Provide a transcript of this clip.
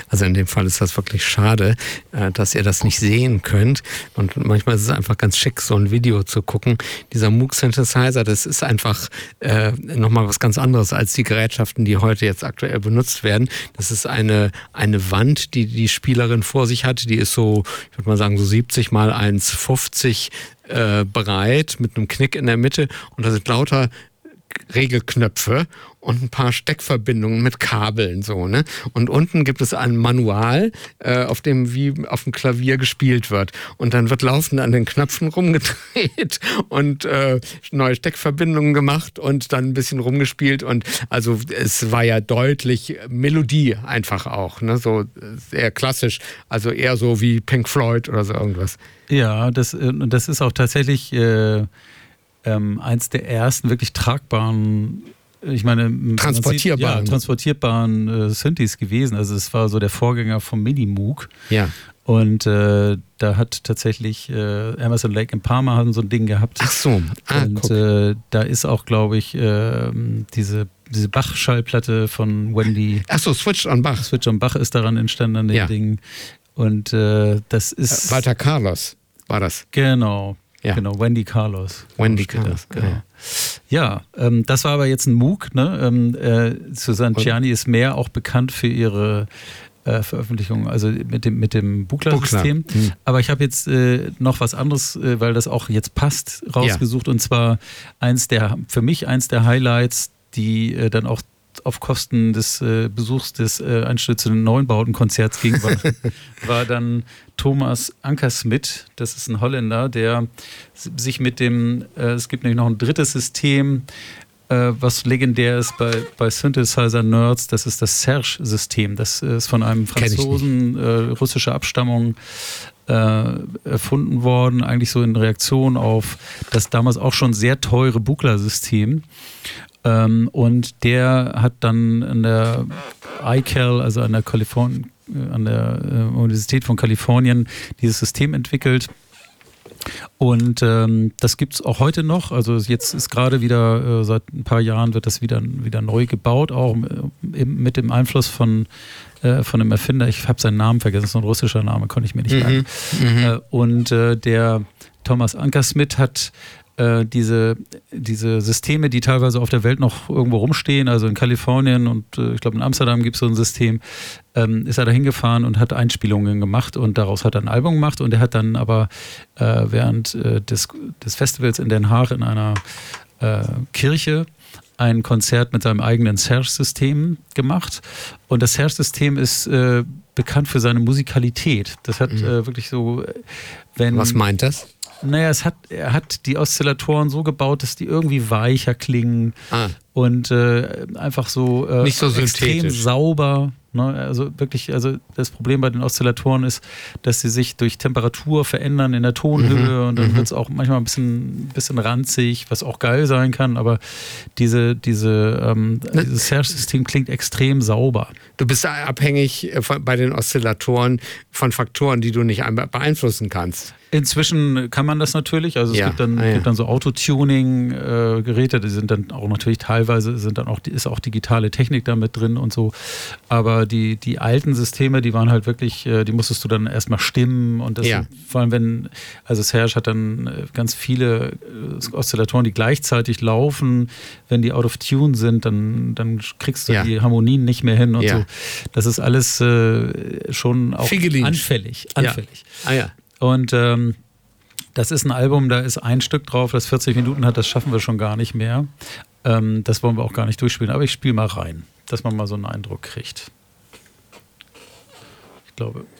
Also in dem Fall ist das wirklich schade, dass ihr das nicht sehen könnt. Und manchmal ist es einfach ganz schick, so ein Video zu gucken. Dieser Moog Synthesizer, das ist einfach nochmal was ganz anderes als die Gerätschaften, die heute jetzt aktuell benutzt werden. Das ist eine Wand, die die Spielerin vor sich hat. Die ist so, ich würde mal sagen, so 70 mal 1,50 breit mit einem Knick in der Mitte. Und da sind lauter Regelknöpfe und ein paar Steckverbindungen mit Kabeln so, ne? Und unten gibt es ein Manual, auf dem wie auf dem Klavier gespielt wird. Und dann wird laufend an den Knöpfen rumgedreht und neue Steckverbindungen gemacht und dann ein bisschen rumgespielt. Und also es war ja deutlich Melodie einfach auch, ne? So sehr klassisch, also eher so wie Pink Floyd oder so irgendwas. Ja, das ist auch tatsächlich eins der ersten wirklich tragbaren, ich meine, transportierbaren Synthes gewesen. Also es war so der Vorgänger vom Mini-Moog. Ja. Und da hat tatsächlich Emerson, Lake and Palmer haben so ein Ding gehabt. Ach so. Und da ist auch, glaube ich, diese Bach-Schallplatte von Wendy. Ach so, Switched on Bach. Switched on Bach ist daran entstanden an dem Ding. Und das ist... Walter Carlos war das. Genau. Ja. Genau, Wendy Carlos. Wendy Carlos, genau. Ja, das war aber jetzt ein Moog. Ne? Susanne Ciani ist mehr auch bekannt für ihre Veröffentlichungen, also mit dem Buchla-System. Aber ich habe jetzt noch was anderes, weil das auch jetzt passt, rausgesucht. Und zwar für mich eins der Highlights, die dann auch auf Kosten des Besuchs des einstürzenden Neunbauten-Konzerts ging, war dann Thomas Ankersmit. Das ist ein Holländer, der sich mit dem, es gibt nämlich noch ein drittes System, was legendär ist bei Synthesizer-Nerds, das ist das Serge-System. Das ist von einem Franzosen russischer Abstammung erfunden worden, eigentlich so in Reaktion auf das damals auch schon sehr teure Buchla-System. Und der hat dann an der iCal, also an der Universität von Kalifornien, dieses System entwickelt. Und das gibt es auch heute noch. Also jetzt ist gerade wieder, seit ein paar Jahren wird das wieder neu gebaut, auch mit dem Einfluss von einem Erfinder. Ich habe seinen Namen vergessen, das ist ein russischer Name, konnte ich mir nicht merken. Und der Thomas Ankersmit hat diese Systeme, die teilweise auf der Welt noch irgendwo rumstehen, also in Kalifornien und ich glaube in Amsterdam gibt es so ein System, ist er da hingefahren und hat Einspielungen gemacht und daraus hat er ein Album gemacht und er hat dann aber während des Festivals in Den Haag in einer Kirche ein Konzert mit seinem eigenen Serge-System gemacht und das Serge-System ist bekannt für seine Musikalität. Das hat wirklich so, Was meint das? Naja, er hat die Oszillatoren so gebaut, dass die irgendwie weicher klingen und einfach so, nicht so extrem sauber. Ne? Also wirklich, das Problem bei den Oszillatoren ist, dass sie sich durch Temperatur verändern in der Tonhöhe und dann wird es auch manchmal ein bisschen ranzig, was auch geil sein kann, aber dieses Serge-System klingt extrem sauber. Du bist abhängig bei den Oszillatoren von Faktoren, die du nicht beeinflussen kannst. Inzwischen kann man das natürlich, also es gibt dann so Autotuning-Geräte, die sind dann auch natürlich teilweise, ist auch digitale Technik da mit drin und so, aber die alten Systeme, die waren halt wirklich, die musstest du dann erstmal stimmen und das vor allem Serge hat dann ganz viele Oszillatoren, die gleichzeitig laufen, wenn die out of tune sind, dann kriegst du die Harmonien nicht mehr hin und so. Das ist alles schon auch anfällig. Und das ist ein Album, da ist ein Stück drauf, das 40 Minuten hat, das schaffen wir schon gar nicht mehr. Das wollen wir auch gar nicht durchspielen, aber ich spiele mal rein, dass man mal so einen Eindruck kriegt. Ich glaube...